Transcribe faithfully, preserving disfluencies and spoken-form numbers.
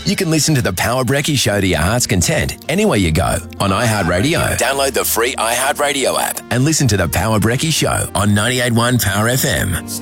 You can listen to the Power Brekkie Show to your heart's content anywhere you go on iHeartRadio. Download the free iHeartRadio app and listen to the Power Brekkie Show on ninety-eight point one Power F M.